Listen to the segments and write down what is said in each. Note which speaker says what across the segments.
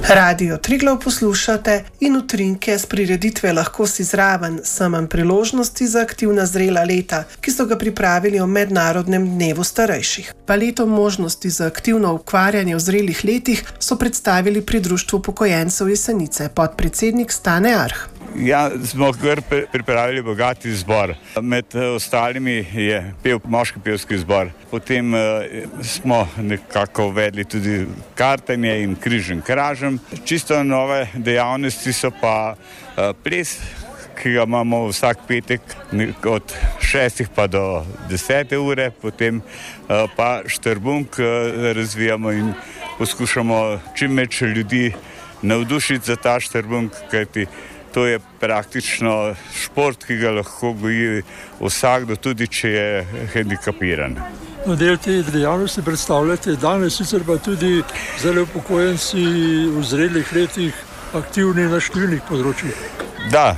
Speaker 1: Radio Triglav poslušate in utrinke s prireditve Lahko si zraven, samem priložnosti za aktivna zrela leta, ki so ga pripravili o Mednarodnem dnevu starejših. Paleto možnosti za aktivno ukvarjanje v zrelih letih so predstavili pri Društvu upokojencev Jesenice, podpredsednik Stane Arh.
Speaker 2: Ja, smo kar pripravili bogati zbor. Med ostalimi je moški pevski zbor. Potem smo nekako uvedli tudi kartanje in križem kražem. Čisto nove dejavnosti so pa ples, ki ga imamo vsak petek od 6 pa do 10 ure, potem pa štrbunk razvijamo in poskušamo čim več ljudi navdušiti za ta štrbunk, kajti to je praktično šport, ki ga lahko goji vsakdo, tudi če je hendikapiran.
Speaker 3: Del te dejavnosti predstavljate danes, sicer pa tudi zelo upokojenci v zrelih letih aktivni na številnih področjih.
Speaker 2: Da,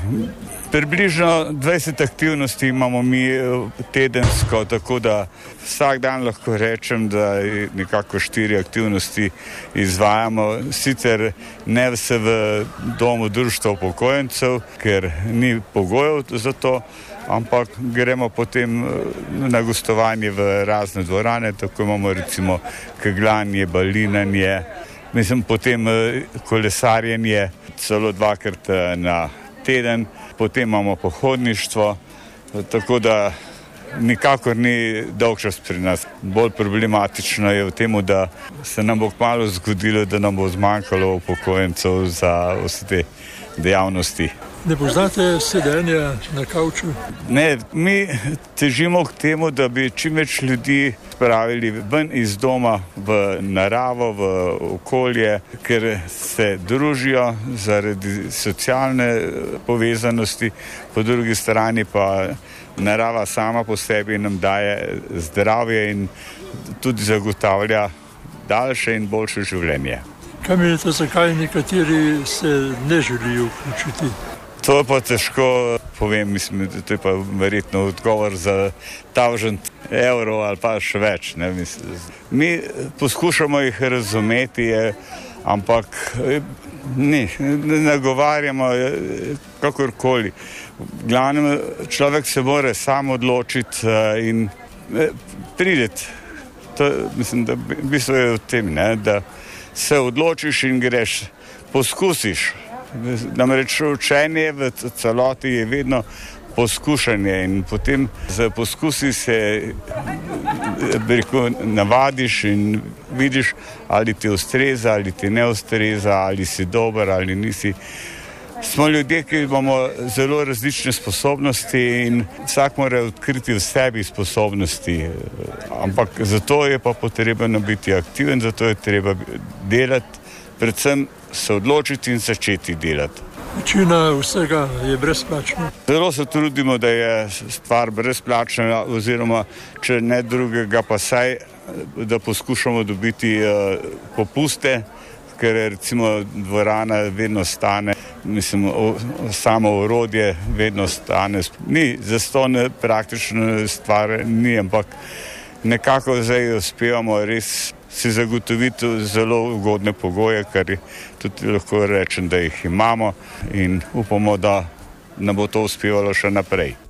Speaker 2: približno 20 aktivnosti imamo mi tedensko, tako da vsak dan lahko rečem, da nekako 4 aktivnosti izvajamo. Sicer ne vse v domu Društva upokojencev, ker ni pogojev za to, ampak gremo potem na gostovanje v razne dvorane, tako imamo recimo kegljanje, balinanje, potem kolesarjenje celo 2-krat na teden, potem imamo pohodništvo, tako da nikakor ni dolgčas pri nas. Bolj problematično je v tem, da se nam bo kmalu zgodilo, da nam bo zmanjkalo upokojencev za vse te dejavnosti.
Speaker 3: Ne poznate sedenja na kavču?
Speaker 2: Ne, mi težimo k temu, da bi čim več ljudi spravili ven iz doma v naravo, v okolje, ker se družijo zaradi socialne povezanosti, po drugi strani pa narava sama po sebi nam daje zdravje in tudi zagotavlja daljše in boljše življenje.
Speaker 3: Kaj menite, zakaj nekateri se ne želijo vključiti?
Speaker 2: To pa težko povem, to je pa verjetno odgovor za 1000 evrov ali pa še več. Mi poskušamo jih razumeti, ampak ne nagovarjamo kakorkoli. V glavnem človek se mora sam odločiti in prideti. Da v bistvu je v tem, da se odločiš in greš, poskusiš. Namreč učenje v celoti je vedno poskušanje in potem za poskusi se navadiš in vidiš, ali ti ustreza, ali ti ne ustreza, ali si dober, ali nisi. Smo ljudje, ki imamo zelo različne sposobnosti in vsak mora odkriti v sebi sposobnosti, ampak zato je pa potrebno biti aktiven, zato je treba delati, predvsem se odločiti in začeti delati.
Speaker 3: Večina vsega je brezplačna.
Speaker 2: Zelo se trudimo, da je stvar brezplačna, oziroma če ne drugega, pa saj, da poskušamo dobiti popuste, ker recimo dvorana vedno stane, samo orodje vedno stane. Ni zastonj praktično stvar, ni, ampak nekako zdaj uspevamo res si zagotoviti zelo ugodne pogoje, kar tudi lahko rečem, da jih imamo in upamo, da nam bo to uspevalo še naprej.